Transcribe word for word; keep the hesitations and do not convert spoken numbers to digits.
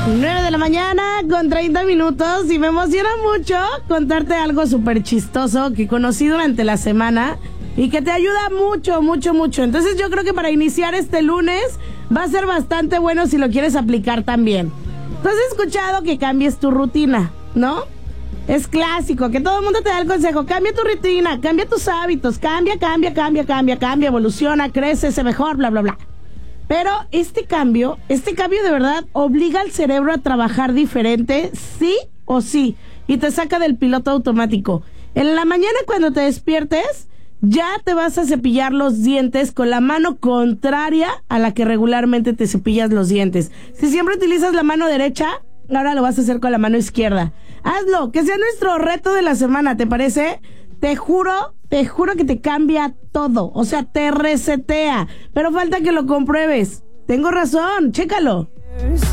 nueve de la mañana con treinta minutos y me emociona mucho contarte algo súper chistoso que conocí durante la semana y que te ayuda mucho, mucho, mucho. Entonces yo creo que para iniciar este lunes va a ser bastante bueno si lo quieres aplicar también. Tú has escuchado que cambies tu rutina, ¿no? Es clásico, que todo el mundo te da el consejo, cambia tu rutina, cambia tus hábitos, cambia, cambia, cambia, cambia, cambia, evoluciona, crece, sé mejor, bla, bla, bla. Pero este cambio, este cambio de verdad obliga al cerebro a trabajar diferente, sí o sí, y te saca del piloto automático. En la mañana cuando te despiertes, ya te vas a cepillar los dientes con la mano contraria a la que regularmente te cepillas los dientes. Si siempre utilizas la mano derecha, ahora lo vas a hacer con la mano izquierda. Hazlo, que sea nuestro reto de la semana, ¿te parece? Te juro, te juro que te cambia todo, o sea, te resetea, pero falta que lo compruebes. Tengo razón, chécalo.